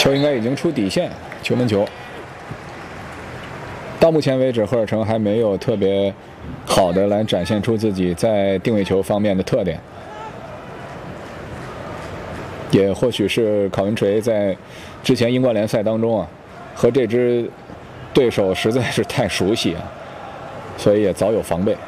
球应该已经出底线，球门球。到目前为止，赫尔城还没有特别好的来展现出自己在定位球方面的特点。也或许是考文垂在之前英冠联赛当中啊，和这支对手实在是太熟悉啊，所以也早有防备。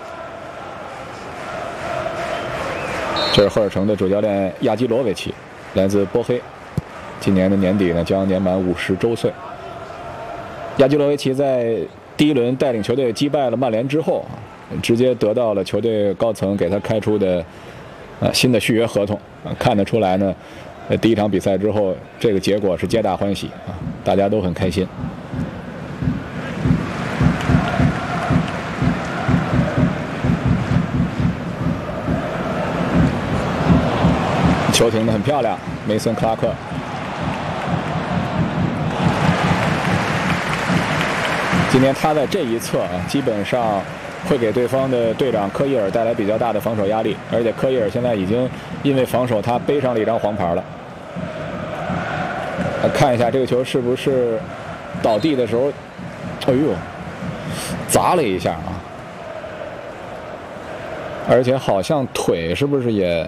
这是赫尔城的主教练亚基罗维奇，来自波黑，今年的年底呢将年满50周岁。亚基罗维奇在第一轮带领球队击败了曼联之后，直接得到了球队高层给他开出的新的续约合同。看得出来呢，第一场比赛之后，这个结果是皆大欢喜啊，大家都很开心。球停得很漂亮，梅森·克拉克。今天他在这一侧啊，基本上会给对方的队长科伊尔带来比较大的防守压力，而且科伊尔现在已经因为防守他背上了一张黄牌了。看一下这个球是不是倒地的时候，哎呦，砸了一下啊！而且好像腿是不是也，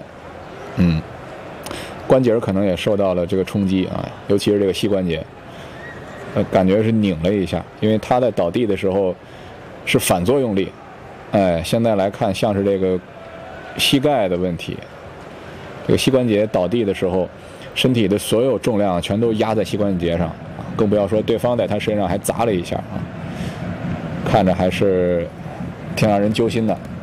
关节可能也受到了这个冲击啊，尤其是这个膝关节。感觉是拧了一下，因为他在倒地的时候是反作用力，现在来看像是这个膝盖的问题，这个膝关节倒地的时候，身体的所有重量全都压在膝关节上，更不要说对方在他身上还砸了一下啊，看着还是挺让人揪心的。